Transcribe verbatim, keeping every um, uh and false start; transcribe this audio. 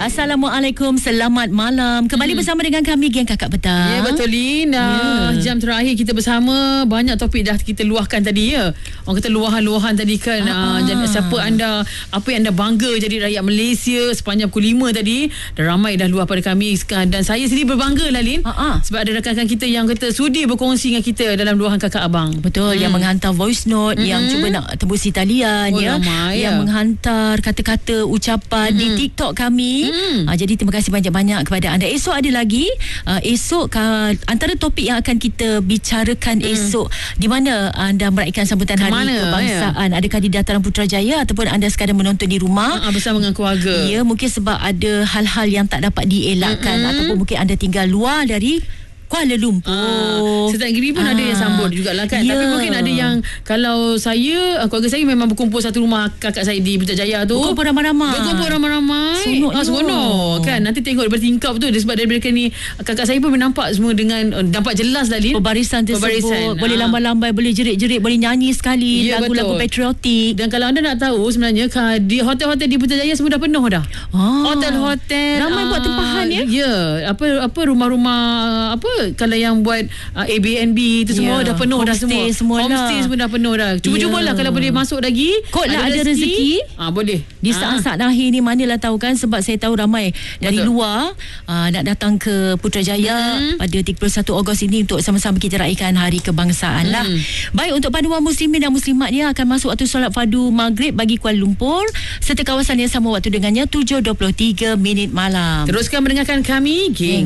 Assalamualaikum, selamat malam. Kembali hmm. bersama dengan kami Geng Kakak Petang. Ya, betul Lin. Uh, yeah. Jam terakhir kita bersama, banyak topik dah kita luahkan tadi ya. Orang kata luahan-luahan tadi kan. Uh, uh, siapa anda, apa yang anda bangga jadi rakyat Malaysia sepanjang pukul lima tadi. Dah ramai dah luah pada kami. Dan saya sendiri berbangga lah Lin. Uh, uh. Sebab ada rakan-rakan kita yang kata sudi berkongsi dengan kita dalam luahan kakak abang. Betul, hmm. yang menghantar voice note, hmm. yang cuba nak tembus talian, oh, ya. Ramai, yang ya. menghantar kata-kata ucapan hmm. di TikTok kami. Hmm. Uh, jadi terima kasih banyak-banyak kepada anda. Esok ada lagi. Uh, esok uh, antara topik yang akan kita bicarakan hmm. esok, di mana anda meraihkan sambutan Hari Kemana, Kebangsaan. Ya? Adakah di Dataran Putrajaya ataupun anda sekadar menonton di rumah uh, bersama dengan keluarga? Ya, mungkin sebab ada hal-hal yang tak dapat dielakkan hmm. ataupun mungkin anda tinggal luar dari Kuala Lumpur. Ah, Serta negeri pun ah. ada yang sambut jugalah kan. Yeah. Tapi mungkin ada yang, kalau saya, keluarga saya memang berkumpul satu rumah kakak saya di Putrajaya tu. Berkumpul ramai-ramai. Berkumpul ramai-ramai. Seronok. Ah, seronok kan. Nanti tengok daripada tingkap tu. Sebab daripada ni kakak saya pun nampak semua dengan uh, nampak jelas dah Lin. Pembarisan tersebut. Pembarisan. Boleh ah. lambai-lambai, boleh jerit-jerit, boleh nyanyi sekali. Yeah, lagu-lagu patriotik. Dan kalau anda nak tahu sebenarnya di hotel-hotel di Putrajaya semua dah penuh dah. Ah. Hotel-hotel. Ramai uh, buat tempahan ya. Ya. Yeah. Apa apa rumah-rumah apa kalau yang buat uh, Airbnb tu semua yeah. dah penuh dah semua. semua Homestay semua dah penuh dah. Cuba-cubalah yeah. kalau boleh masuk lagi. Kot lah ada rezeki. Ah boleh. Di saat-saat ah. akhir ni manalah tahu kan, sebab saya tahu ramai dari Betul. luar uh, nak datang ke Putrajaya mm. pada tiga puluh satu Ogos ini untuk sama-sama kita raikan Hari Kebangsaan mm. lah. Baik, untuk panduan muslimin dan muslimat dia akan masuk waktu solat fardu maghrib bagi Kuala Lumpur serta kawasan yang sama waktu dengannya tujuh dua puluh tiga minit malam. Teruskan mendengarkan kami Geng